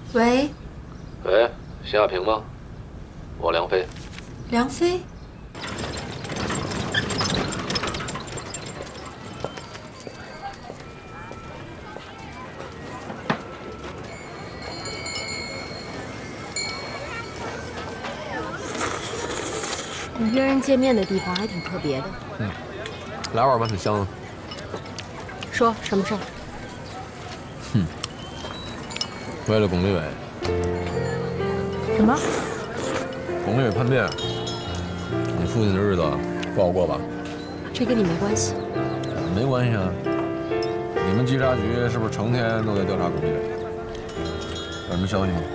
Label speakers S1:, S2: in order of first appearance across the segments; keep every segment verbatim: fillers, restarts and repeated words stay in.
S1: 喂，
S2: 喂，徐亚平吗？我梁飞。
S1: 梁飞。
S3: 你约人见面的地方还挺特别的。
S2: 嗯，来碗吧，挺香的。
S3: 说什么事儿？
S2: 哼，为了巩立伟。
S3: 什么？
S2: 巩立伟叛变，你父亲的日子不好过吧？
S3: 这跟你没关系。
S2: 没关系啊。你们稽查局是不是成天都在调查巩立伟？有什么消息吗？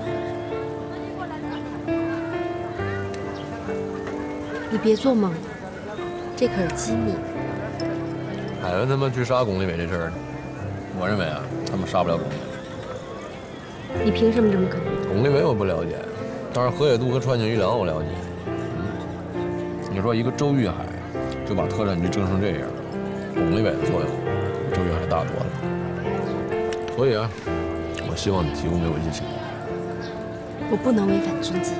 S3: 你别做梦了，这可是机密。
S2: 海文他们去杀巩立伟这事儿，我认为啊，他们杀不了巩立伟。
S3: 你凭什么这么肯定？
S2: 巩立伟我不了解，但是河野渡和川井一郎我了解。嗯，你说一个周玉海就把特战局整成这样，巩立伟的作用比周玉海大多了。所以啊，我希望你提供给我一些情报。
S3: 我不能违反军纪。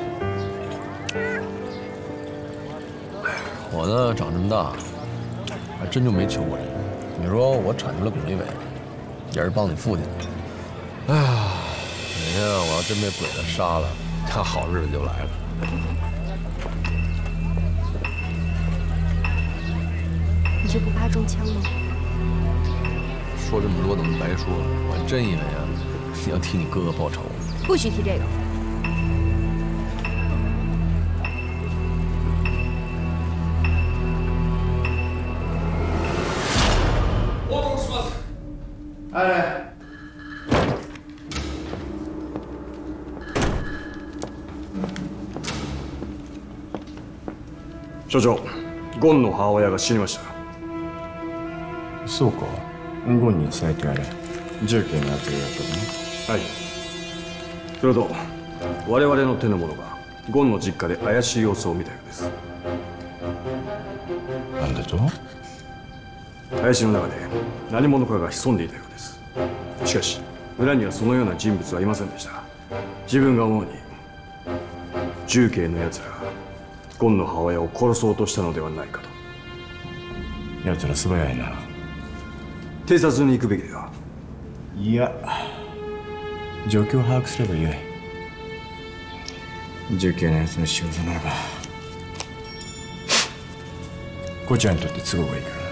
S2: 我呢，长这么大，还真就没求过人。你说我铲除了巩立伟，也是帮你父亲。哎呀，哪天啊，我要真被鬼子杀了，那好日子就来了。
S3: 你就不怕中枪吗？
S2: 说这么多怎么白说？我还真以为啊，你要替你哥哥报仇。
S3: 不许提这个。
S4: 哎，所長、ゴンの母親が死にました。
S5: そうか。ゴンに伝えてやれ。重慶のやつがやったのね。
S4: はい。それと、我々の手の者がゴンの実家で怪しい様子を見たようです。
S5: なんだと？
S4: 林の中で何者かが潜んでいたようです。しかし村にはそのような人物はいませんでした。自分が思うに重慶の奴らがゴンの母親を殺そうとしたのではないかと。
S5: 奴ら素早いな。
S4: 偵察に行くべきでは。
S5: いや、状況を把握すればよい。重慶の奴の仕業ならばこちらにとって都合がいいから。